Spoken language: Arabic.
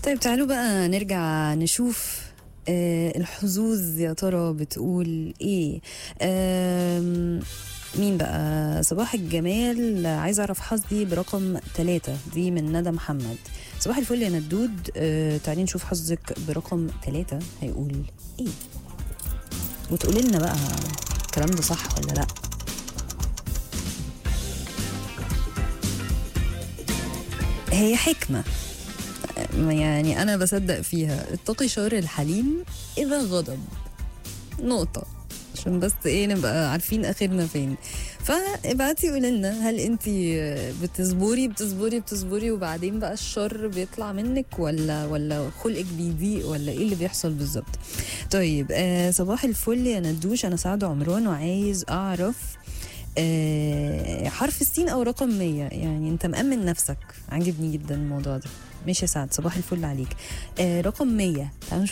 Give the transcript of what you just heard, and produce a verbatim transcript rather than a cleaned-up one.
طيب تعالوا بقى نرجع نشوف آه الحظوظ يا ترى بتقول ايه. آم، مين بقى؟ صباح الجمال، عايزه اعرف حظي برقم ثلاثة، دي من ندى محمد. صباح الفل يا ندود، آه تعالي نشوف حظك برقم ثلاثة هيقول ايه، وتقولي لنا بقى الكلام ده صح ولا لا. هي حكمة يعني أنا بصدق فيها، اتقي شر الحليم إذا غضب، نقطة، عشان بس إيه نبقى عارفين آخرنا فين. فابعتي قولي لنا، هل أنت بتصبري بتصبري بتصبري وبعدين بقى الشر بيطلع منك، ولا ولا خلقك بيضيق، ولا إيه اللي بيحصل بالظبط؟ طيب آه صباح الفل يا ندوش، أنا سعد عمران وعايز أعرف آه حرف السين أو رقم مية. يعني أنت مأمن نفسك، عجبني جدا الموضوع ده. ماشي يا سعد، صباح الفل عليك. آه رقم مية، تعالوا